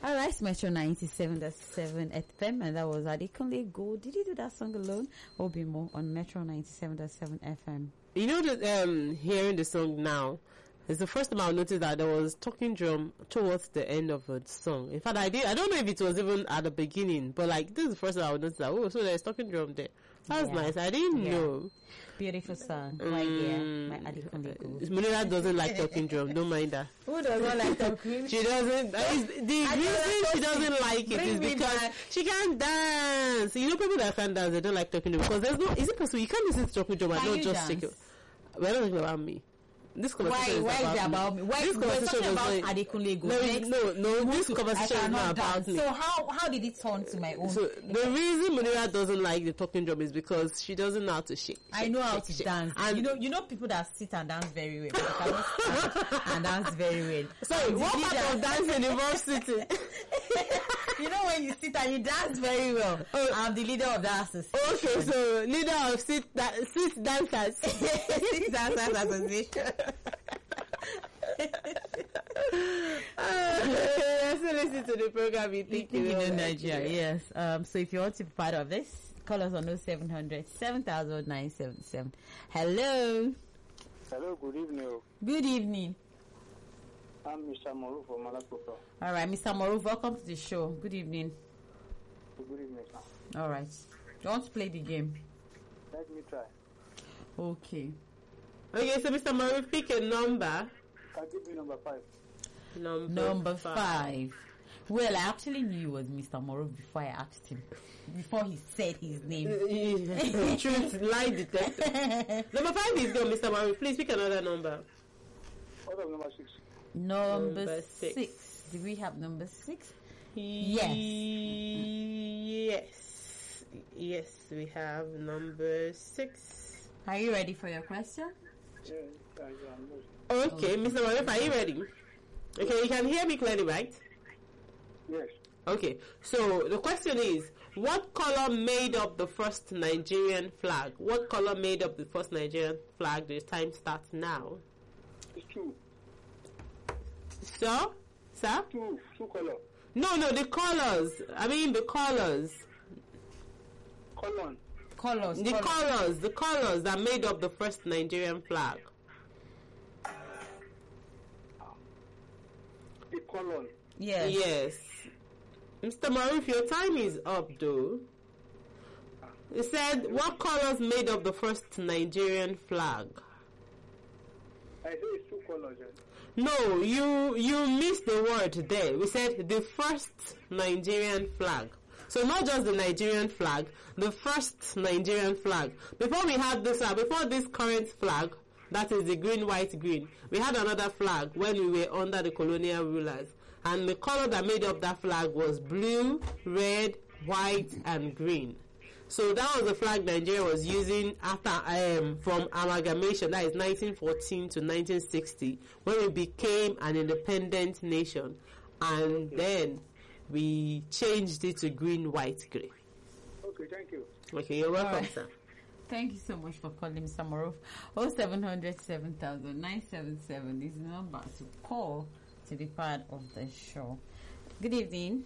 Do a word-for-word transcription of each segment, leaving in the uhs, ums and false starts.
All right, Metro ninety-seven point seven F M, and that was Adekunle Gold. Did you do that song alone? Or be more on Metro ninety-seven point seven F M? You know that um, hearing the song now, it's the first time I noticed that there was talking drum towards the end of the song. In fact, I did. I don't know if it was even at the beginning, but like this is the first time I noticed that. Oh, so there's talking drum there. That's yeah. nice. I didn't yeah. know. Beautiful song. Um, right here. My Adekunle Gold. Munira doesn't like talking drum. Don't mind that. Who does not like talking? She doesn't. The reason she doesn't like it is because back. she can't dance. You know, people that can't dance, they don't like talking drum because there's no. Is it possible you can't listen to talking drum and not just shake it? We're not talking about me. This conversation why, is why about, is it about me? Why this conversation is about like, Adekunle Gold? No, no, no. This conversation is not about dance. me. So how how did it turn to my own? So the reason Munira doesn't like the talking drum is because she doesn't know how to shake. I know how shake, to shake. dance. And you know, you know people that sit and dance very well. But I cannot stand and dance very well. Sorry, and what part of dancing involves sitting? You know when you sit and you dance very well. Oh, I'm the leader of that association. Okay, so leader of sit da- sit dancers. Sit dancers association. uh, let's listen to the program. You think you know Nigeria? Yes. Um. So if you want to be part of this, call us on oh seven hundred seven thousand nine seven seven. Hello. Hello. Good evening. Good evening. I'm Mister Maruf from Malakopa. All right, Mister Maruf, welcome to the show. Good evening. Good evening, sir. All right. You want to play the game? Let me try. Okay. Okay, so Mister Maruf, pick a number. I'll give you number five. Number, number five. five. Well, I actually knew it was Mister Maruf before I asked him. Before he said his name. Truth, lie detector. Number five is good, Mister Maruf. Please pick another number. What of number six? Number, number six. six. Do we have number six? Yes. Yes. Yes, we have number six. Are you ready for your question? Yeah, I am. Okay, okay. Mister Maruf, are you ready? Okay, you can hear me clearly, right? Yes. Okay, so the question is, what color made up the first Nigerian flag? What color made up the first Nigerian flag? The time starts now. It's two. So, sir? Two, two color. No, no, the colors. I mean the colors. Colon. Colors. The colors. colors, the colors that made up the first Nigerian flag. The colon. Yes. Yes. Mister Maruf, your time is up though. He said, what colors made up the first Nigerian flag? I say it's two colors. Eh? No, you you missed the word there. We said the first Nigerian flag. So not just the Nigerian flag, the first Nigerian flag. Before we had this, uh, before this current flag, that is the green, white, green, we had another flag when we were under the colonial rulers. And the color that made up that flag was blue, red, white, and green. So that was the flag Nigeria was using after um, from amalgamation, that is nineteen fourteen to nineteen sixty, when we became an independent nation. And then we changed it to green, white, grey. Okay, thank you. Okay, you're welcome, right. sir. Thank you so much for calling, Mister Maruf. oh seven hundred seven thousand nine seven seven is the number to call to be part of the show. Good evening.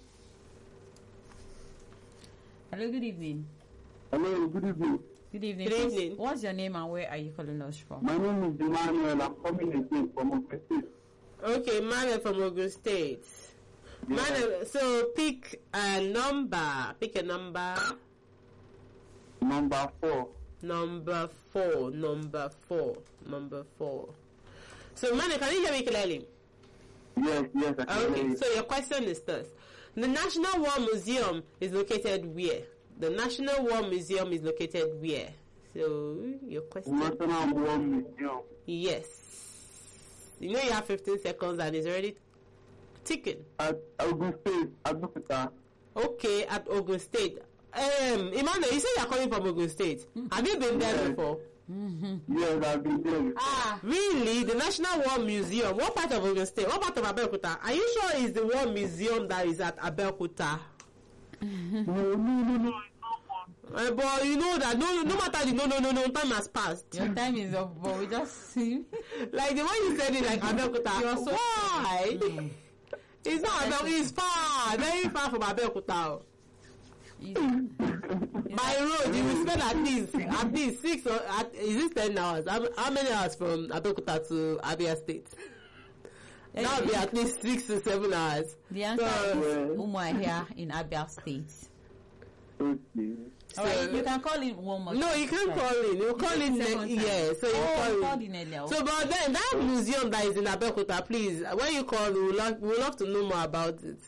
Hello, good evening. Hello, good evening. Good evening. Good evening. What's your name and where are you calling us from? My name is Emmanuel. I'm coming again from Ogun State. Okay, Manuel from Ogun State. Yeah. Manuel, so pick a number. Pick a number. Number four. Number four. Number four. Number four. So, Manuel, can you hear me clearly? Yes, yes, I can Okay, hear you. so your question is this. The National War Museum is located where? The National War Museum is located where? So, your question... National War Museum. Yes. You know you have fifteen seconds and it's already ticking. At Ogun State, Abeokuta. Okay, at Ogun State. Um, Emmanuel, you say you're coming from Ogun State. Mm-hmm. Have you been there yes. before? Mm-hmm. Yes, I've been there before. Ah, really? The National War Museum. What part of Ogun State? What part of Abeokuta? Are you sure it's the War Museum that is at Abeokuta? No, no, no, no. Uh, but you know that no, no matter the no, no, no, no, time has passed. Your time is up, but we just see. Like the way you said it, like Abeokuta. You're so Why? Mm. It's not about, it's far, very far from Abeokuta. Is- By road, you will spend at least, at least six or, at, is it ten hours? How, how many hours from Abeokuta to Abia State? That would be at least six to seven hours. The answer So- is Umuahia in Abia State. Okay. All right, you can call in one more. No, time. you can't Right. call in. You call in, Second ne- time. yeah. So you Oh, call you in. called in earlier. So, but then that museum that is in Abeokuta, please, when you call, we would love, we would love to know more about it.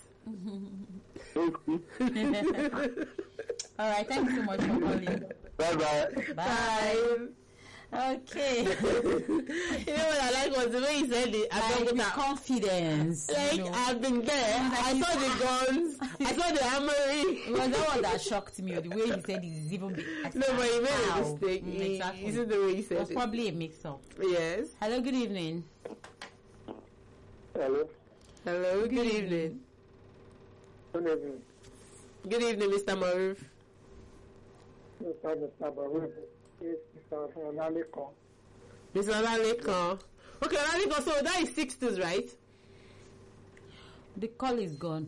Okay. All right, thank you so much for calling. Bye bye. Bye. Okay. You know what I like was the way he said it. Like with Abeokuta. confidence. Like, you know. I've been there. I saw the guns. I saw the armory. It was that one that shocked me. The way he said it is even big. I No, said, but he made a wow. mistake. Mm, He- exactly. This is the way he It said was it. probably a mix-up. Yes. Hello, good evening. Hello. Hello. Good, Good evening. evening. Good evening. Good evening, Mister Maruf. Mister Mister Baru. Yes, Mister Olaleko. Mister Olalekan. Okay, Olalekan, so that is six twos, right? The call is gone.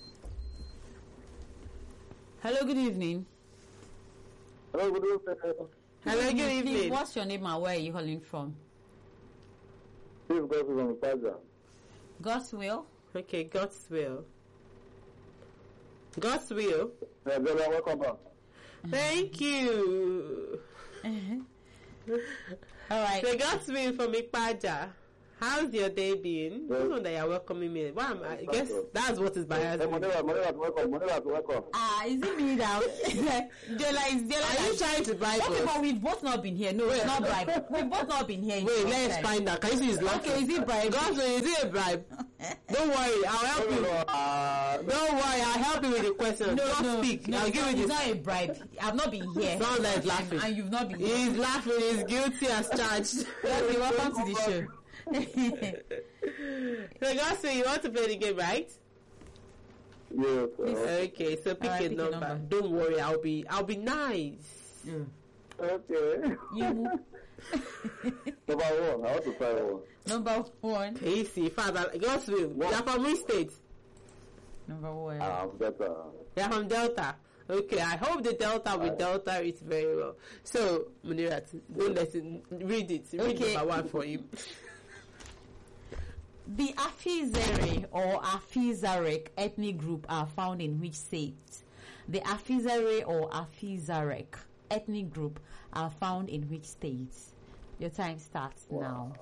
Hello, good evening. Hello, good evening. Hello, good Please, evening. what's your name and where are you calling from? Please go to the Paja. God's will. Okay, God's will. God's will. Yeah, Bella, welcome back. Thank you. All right. So God's will from Ipaja. How's your day been? Well- This one that you're welcoming me. Why am I, I guess that's what is biased. Hey, Monera, Monera, welcome. Monera, welcome. Ah, is it me now? Jola is Jola. Are you trying to bribe Okay, us? but we've both not been here. No, it's not bribe. We've both not been here. Wait, It's let's not find out. Can you see his laughing? Okay, is it bribe? God's will, is it a bribe? Don't worry, I'll help No, you. no, uh, Don't worry, I'll help you with the question. No, Just no, speak. no, I'll it's give not, you it's this. not a bribe. I've not been here. Sounds like laughing. And you've not been here. He's laughing, he's guilty as charged. Okay, welcome to the show. So God's will, you want to play the game, right? yes, uh, Okay, so pick, Alright, a, pick a number. number. Don't worry, I'll be I'll be nice. okay. You Number one, I want to try one. number one. Easy, Father. God's will. What? You're from which state? Number one. Um, that's, uh, You're from Delta. Okay, I hope the Delta with Delta is very well. So, Munirat, don't let it read it. Read Okay. number one for him. The Afizere or Afizarek ethnic group are found in which state? The Afizere or Afizarek ethnic group are found in which state? Your time starts now.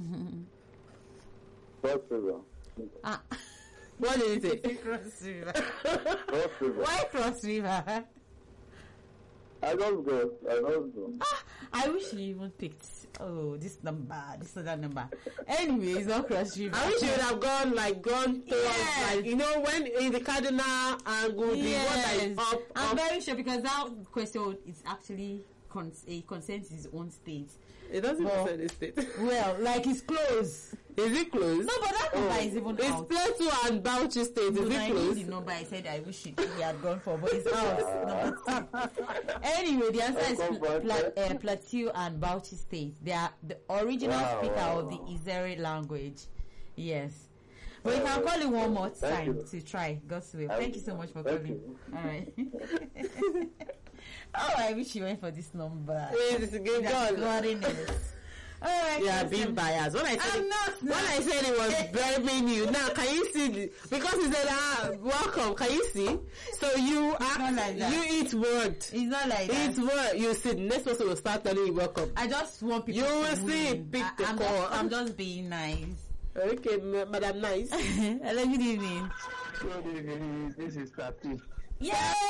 Cross River. Ah, What did he say? Cross River. Cross River. Why Cross River? I just go. I just go. Ah, I wish you even picked. Oh, this number, this other number. Anyway, it's not Cross River. I wish you would have gone like gone towards Yes. like you know when in the cardinal angle the one that is Yes, up I'm up. very sure because that question is actually cons- a consent his own state. It doesn't Well- say the state. Well, like it's close. Is it close? No, but that number Oh, is even It's out. Plateau and Bauchi state. No, Is I it knew close? the number I said I wish it, he had gone for, but it's out. Number two. Anyway, the answer is I'll come Pla- back. uh, Plateau and Bauchi State. They are the original Wow, speaker wow, of the wow. Izere language. Yes. But you can call it one more Thank time you. to try. God's will. Thank Thank you you. so much for Thank calling. you. All right. Oh, I wish you went for this number. Yes, it's a good That's God. godliness. All right. You are listen. being biased. When I said I'm it, not. when I said it was blaming you, now can you see? The, because he said, "Ah, welcome." Can you see? So you not act, like that. you eat word. It's not like that. Eat word. You see, the next person will start telling you welcome. I just want people You to will see, win. pick I, the I'm, call. just, I'm just being nice. Okay, ma- Madam Nice. Hello, good evening. Good evening. This is Tati. Yay!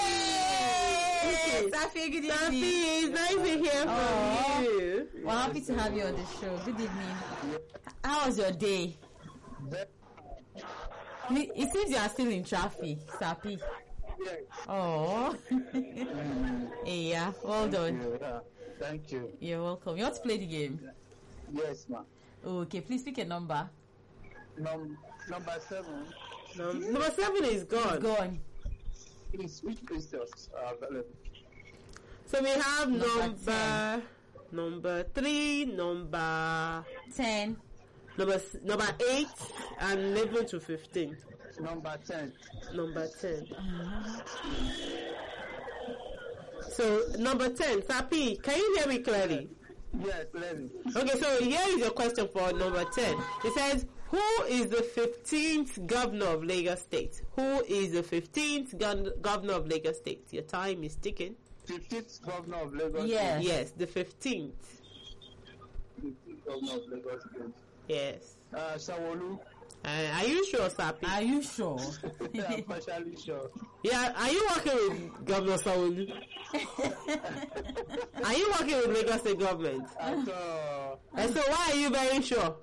Okay. Safi, good Safi, evening. it's nice to hear from Aw. you. We're happy to have you on the show. Good evening. How was your day? It it seems you are still in traffic, Safi. Oh. Yeah, well done. Yeah, thank you. You're welcome. You want to play the game? Yes, ma'am. Okay, please pick a number. Num- number seven. Num- number seven is gone. Go on. Please, which questions are available? So we have Number number number three, number Ten. Number s- number eight and eleven to fifteen. Number ten. Number ten. So number ten, Sapi, can you hear me clearly? Yes, clearly. Okay, so here is your question for number ten. It says, who is the fifteenth governor of Lagos State? Who is the fifteenth gun- governor of Lagos State? Your time is ticking. Fifteenth governor of Lagos. Yes. Yes, the fifteenth. Fifteenth governor of Lagos State. Yes. Uh, Sanwo-Olu. Uh, are you sure, Sapi? Are you sure? Yeah, I'm partially sure. Yeah, are you working with Governor Sanwo-Olu? Are you working with Lagos State government? At, uh, And so why are you very sure?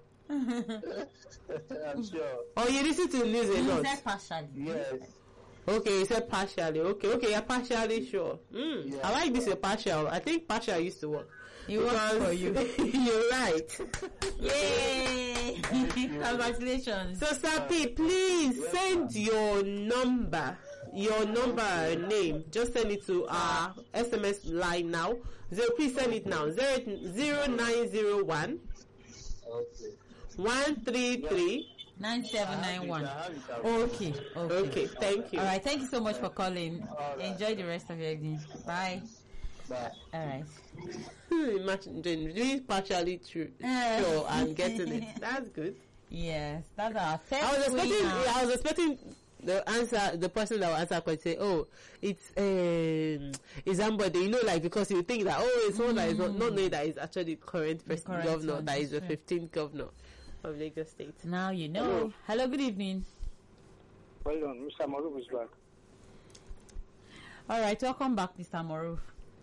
I'm sure. Or you listen to the news a You lot? said partially. Yes. Okay, you said partially. Okay, okay, you're partially sure. Mm, Yeah. I like this, you're partial. I think partial used to work. It works Because for you. You're right. Yay! Congratulations. So, Sapi, please send your number, your number name. Just send it to our S M S line now. Zero, please send it now. Zero, zero nine zero one Okay. one three three. nine seven nine one. I have it, I have it. Okay, okay. Okay, thank you. All right, thank you so much for calling. All right. Enjoy the rest of your evening. Bye. Bye. All right. Hmm, imagine doing really partially true, Eh. sure and getting it. That's good. Yes, that's our first I was expecting. winner. I was expecting the answer. The person that will answer could say, "Oh, it's um, it's somebody." You know, like because you think that oh, it's someone that is not, not knowing that is actually current president current governor, one, that is the that's fifteenth governor of Lagos State. Now you know. Hello. Hello, good evening. Well done. Mister Maruf is back. All right, welcome back, Mister Maruf.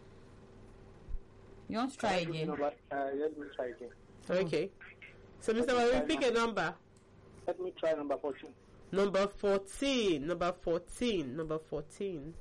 You want to try again? No, but, uh, let me try again. Okay. So, Mister Marie, pick a number. Let me try number fourteen. Number fourteen. Number fourteen. Number fourteen.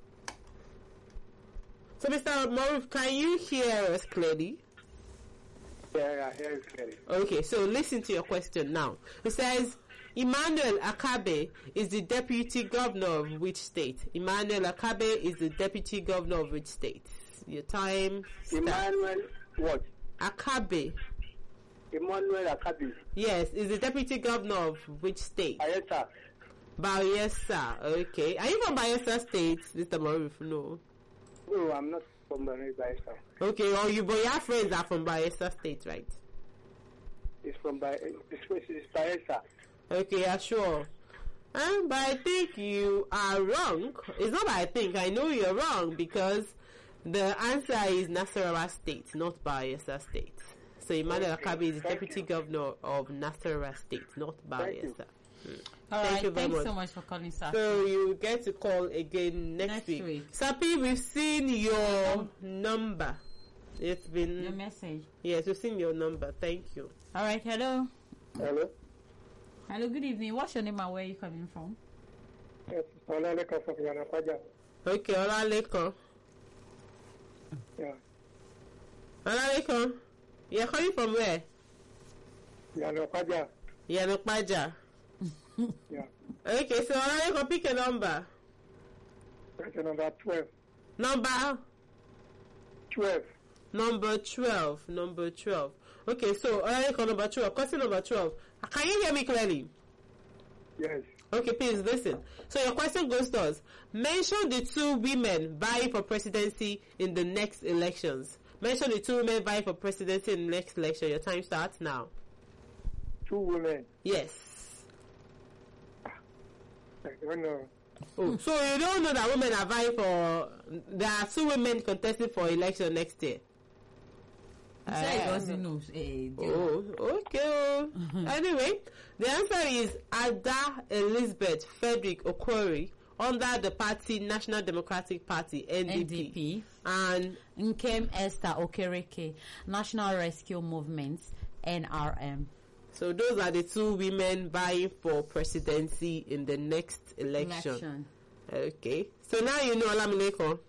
So, Mister Maruf, can you hear us clearly? Yeah, yeah, here is clearly. Okay, so listen to your question now. It says, Emmanuel Akabe is the deputy governor of which state? Emmanuel Akabe is the deputy governor of which state? Your time starts. Emmanuel, what? Akabe. Emmanuel Akabi. Yes, is the deputy governor of which state? Ayeta. Bayelsa. Okay. Are you from Bayelsa State, Mister Maruf? No. No, I'm not from the Bayelsa. Okay, or you, but your friends are from Bayelsa State, right? It's from Bay. It's, it's Bayelsa. Okay, yeah, sure. Um, but I think you are wrong. It's not that I think. I know you're wrong because the answer is Nasarawa State, not Bayelsa State. So Emmanuel Okay, Akabe is the thank deputy you. governor of Nasarawa State, not Thank you. Bayelsa. All Thank right, you very thanks much. so much for calling, sir. So you get to call again next, Next week. week. Sapi, we've seen your number. It's been Your message. yes, we've seen your number. Thank you. All right, hello. Hello. Hello, good evening. What's your name and where are you coming from? Yes, Olaleka from Yanapaja. Okay, Olalekan. Yeah. Olalekan, you're calling from where? Yanapaja. Yanopaja. Yeah. Okay, so Olalekan, pick a number. Question number twelve. Number Twelve. number twelve. Number twelve. Okay, so Olalekan, number twelve. Question number twelve. Can you hear me clearly? Yes. Okay, please listen. So your question goes to us. Mention the two women vying for presidency in the next elections. Mention the two women vying for presidency in the next election. Your time starts now. Two women. Yes. I don't know. Oh, so you don't know that women are vying for... There are two women contesting for election next year. You said he Ah. doesn't know. Eh, Oh, okay. oh. Anyway, the answer is Ada Elizabeth Frederick Okwori under the party National Democratic Party N D P, N D P. and Nkem Esther Okereke, National Rescue Movement, N R M. so those are the two women vying for presidency in the next election. Election. Okay, so now you know Olamileko.